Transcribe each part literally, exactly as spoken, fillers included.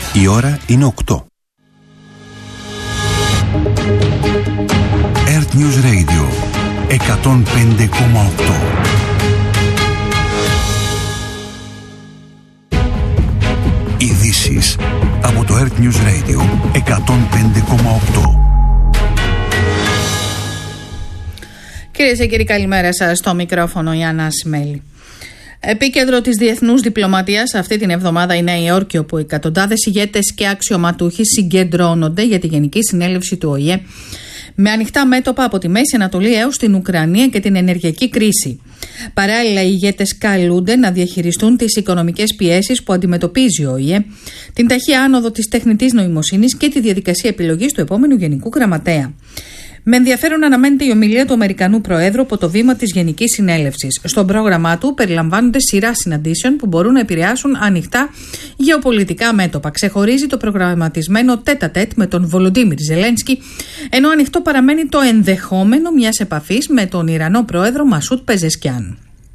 Η ώρα είναι οκτώ. Earth News Radio εκατόν πέντε κόμμα οκτώ. Ειδήσεις από το Earth News Radio εκατόν πέντε κόμμα οκτώ. Κυρίες και κύριοι, καλημέρα σας. Στο μικρόφωνο η Άννα Σμέλη. Επίκεντρο της διεθνούς διπλωματίας αυτή την εβδομάδα η Νέα Υόρκη, όπου εκατοντάδες ηγέτες και αξιωματούχοι συγκεντρώνονται για τη Γενική Συνέλευση του Ο Η Ε με ανοιχτά μέτωπα από τη Μέση Ανατολή έως την Ουκρανία και την ενεργειακή κρίση. Παράλληλα, οι ηγέτες καλούνται να διαχειριστούν τις οικονομικές πιέσεις που αντιμετωπίζει ο Ο Η Ε, την ταχεία άνοδο της τεχνητής νοημοσύνης και τη διαδικασία επιλογής του επόμενου Γενικού Γραμματέα. Με ενδιαφέρον αναμένεται η ομιλία του Αμερικανού Προέδρου από το βήμα της Γενικής Συνέλευσης. Στον πρόγραμμά του περιλαμβάνονται σειρά συναντήσεων που μπορούν να επηρεάσουν ανοιχτά γεωπολιτικά μέτωπα. Ξεχωρίζει το προγραμματισμένο τέτα-τέτ με τον Βολοντίμιρ Ζελένσκι, ενώ ανοιχτό παραμένει το ενδεχόμενο μιας επαφής με τον Ιρανό Πρόεδρο Μασούτ Πεζεσκιάν.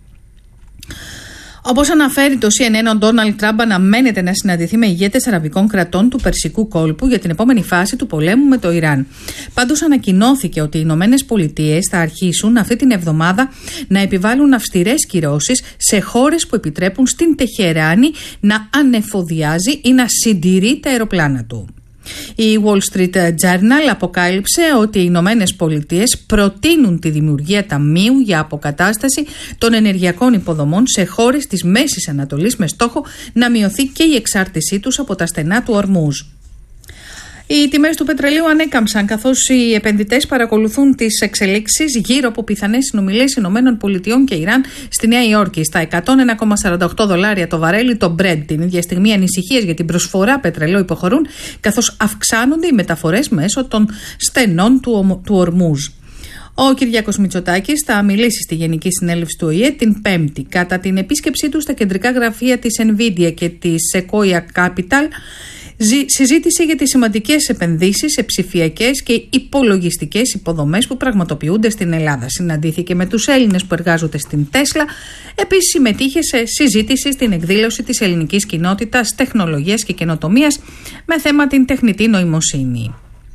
Όπως αναφέρει το Σι Εν Εν, ο Ντόναλντ Τραμπ αναμένεται να συναντηθεί με ηγέτες αραβικών κρατών του Περσικού κόλπου για την επόμενη φάση του πολέμου με το Ιράν. Πάντως, ανακοινώθηκε ότι οι Ηνωμένες Πολιτείες θα αρχίσουν αυτή την εβδομάδα να επιβάλλουν αυστηρές κυρώσεις σε χώρες που επιτρέπουν στην Τεχεράνη να ανεφοδιάζει ή να συντηρεί τα αεροπλάνα του. Η Wall Street Journal αποκάλυψε ότι οι Ηνωμένες Πολιτείες προτείνουν τη δημιουργία ταμείου για αποκατάσταση των ενεργειακών υποδομών σε χώρες της Μέσης Ανατολής με στόχο να μειωθεί και η εξάρτησή τους από τα στενά του Ορμούζ. Οι τιμές του πετρελαίου ανέκαμψαν καθώς οι επενδυτές παρακολουθούν τις εξελίξεις γύρω από πιθανές συνομιλίες Ηνωμένων Πολιτειών και Ιράν στη Νέα Υόρκη. Στα εκατόν ένα κόμμα σαράντα οκτώ δολάρια το βαρέλι το Brent. Την ίδια στιγμή, ανησυχίες για την προσφορά πετρελαίου υποχωρούν καθώς αυξάνονται οι μεταφορές μέσω των στενών του, του Ορμούζ. Ο Κυριάκος Μητσοτάκης θα μιλήσει στη Γενική Συνέλευση του Ο Η Ε την Πέμπτη. Κατά την επίσκεψή του στα κεντρικά γραφεία της Nvidia και της Sequoia Capital, συζήτησε για τις σημαντικές επενδύσεις σε ψηφιακές και υπολογιστικές υποδομές που πραγματοποιούνται στην Ελλάδα. Συναντήθηκε με τους Έλληνες που εργάζονται στην Τέσλα. Επίσης, συμμετείχε σε συζήτηση στην εκδήλωση της ελληνικής κοινότητας τεχνολογίας και καινοτομίας με θέμα την τεχνητή νοημοσύνη.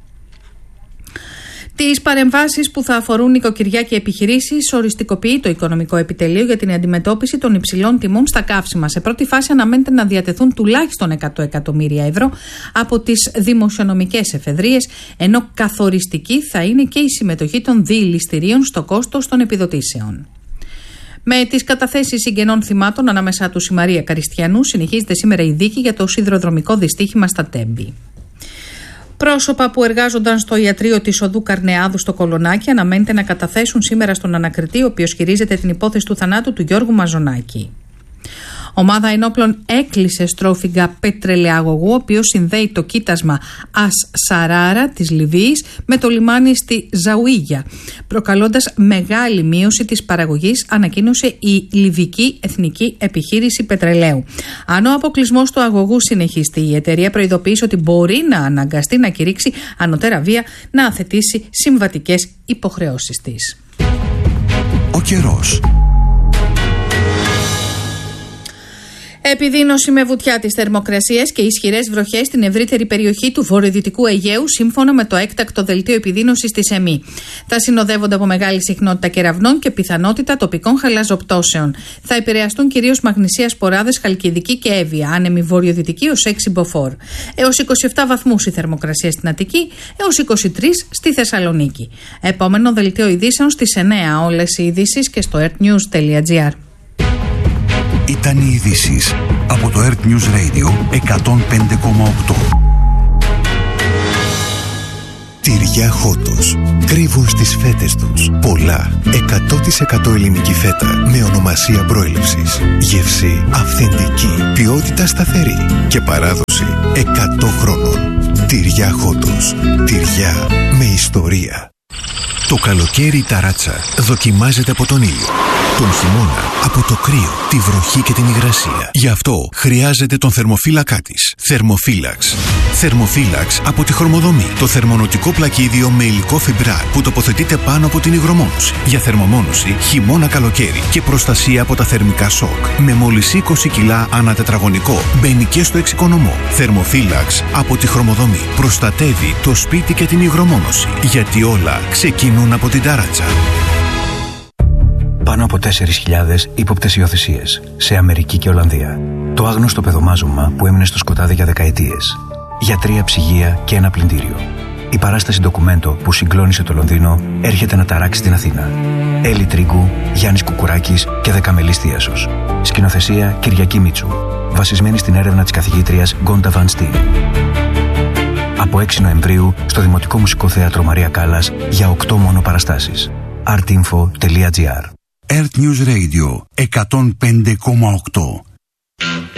Τις παρεμβάσεις που θα αφορούν νοικοκυριά και επιχειρήσεις οριστικοποιεί το Οικονομικό Επιτελείο για την αντιμετώπιση των υψηλών τιμών στα καύσιμα. Σε πρώτη φάση αναμένεται να διατεθούν τουλάχιστον εκατό εκατομμύρια ευρώ από τις δημοσιονομικές εφεδρείες, ενώ καθοριστική θα είναι και η συμμετοχή των διηληστηρίων στο κόστος των επιδοτήσεων. Με τις καταθέσεις συγγενών θυμάτων, ανάμεσά τους η Μαρία Καριστιανού, συνεχίζεται σήμερα η δίκη για το σιδηροδρομικό δυστύχημα στα Τέμπη. Πρόσωπα που εργάζονταν στο ιατρείο της οδού Καρνεάδου στο Κολονάκι αναμένεται να καταθέσουν σήμερα στον ανακριτή, ο οποίος χειρίζεται την υπόθεση του θανάτου του Γιώργου Μαζονάκη. Ομάδα ενόπλων έκλεισε στρόφιγγα πετρελαιαγωγού, ο οποίος συνδέει το κοίτασμα Ασ-Σαράρα της Λιβύης με το λιμάνι στη Ζαουίγια, προκαλώντας μεγάλη μείωση της παραγωγής, ανακοίνωσε η Λιβική Εθνική Επιχείρηση Πετρελαίου. Αν ο αποκλεισμός του αγωγού συνεχιστεί, η εταιρεία προειδοποίησε ότι μπορεί να αναγκαστεί να κηρύξει ανωτέρα βία, να αθετήσει συμβατικές υποχρεώσεις της. Ο καιρός. Επιδείνωση με βουτιά της θερμοκρασίας και ισχυρές βροχές στην ευρύτερη περιοχή του βορειοδυτικού Αιγαίου, σύμφωνα με το έκτακτο δελτίο επιδείνωσης της ΕΜΗ. Θα συνοδεύονται από μεγάλη συχνότητα κεραυνών και πιθανότητα τοπικών χαλαζοπτώσεων. Θα επηρεαστούν κυρίως Μαγνησία, Σποράδες, Χαλκιδική και Εύβοια, άνεμη βορειοδυτική ως έξι μποφόρ. Έως είκοσι επτά βαθμούς η θερμοκρασία στην Αττική, έως είκοσι τρία στη Θεσσαλονίκη. Επόμενο δελτίο ειδήσεων στις εννέα. Όλες οι ειδήσεις και στο earthnews τελεία gr. Ήταν οι ειδήσεις από το Earth News Radio εκατόν πέντε κόμμα οκτώ. Τυριά Χότος. Κρύβουν στις φέτες τους πολλά. εκατό τοις εκατό ελληνική φέτα με ονομασία προέλευσης. Γεύση αυθεντική. Ποιότητα σταθερή. Και παράδοση εκατό χρόνων. Τυριά Χότος. Τυριά με ιστορία. Το καλοκαίρι η ταράτσα δοκιμάζεται από τον ήλιο. τον χειμώνα από το κρύο, τη βροχή και την υγρασία. Γι' αυτό χρειάζεται τον θερμοφύλακά της. Θερμοφύλαξ. Θερμοφύλαξ από τη Χρωμοδομή. Το θερμονοτικό πλακίδιο με υλικό φιμπράρ που τοποθετείται πάνω από την υγρομόνωση. Για θερμομόνωση χειμώνα-καλοκαίρι και προστασία από τα θερμικά σοκ. Με μόλις είκοσι κιλά ανά τετραγωνικό. Μπαίνει και στο εξοικονομό. Θερμοφύλαξ από τη Χρωμοδομή. Προστατεύει το σπίτι και την υγρομόνωση. Γιατί όλα ξεκινούν από την ταράτσα. Πάνω από τέσσερις χιλιάδες ύποπτες υιοθεσίες σε Αμερική και Ολλανδία. Το άγνωστο παιδομάζωμα που έμεινε στο σκοτάδι για δεκαετίες. Γιατρία, ψυγεία και ένα πλυντήριο. Η παράσταση ντοκουμέντο που συγκλώνησε το Λονδίνο έρχεται να ταράξει την Αθήνα. Έλλη Τρίγκου, Γιάννης Κουκουράκης και Δεκαμελής Θίασος. Σκηνοθεσία Κυριακή Μίτσου. Βασισμένη στην έρευνα της καθηγήτριας Γκόντα Βαν Στιν. Από έξι Νοεμβρίου στο Δημοτικό Μουσικό Θέατρο Μαρία Κάλλας για οκτώ μόνο παραστάσεις. artinfo τελεία gr. Earth News Radio εκατόν πέντε κόμμα οκτώ.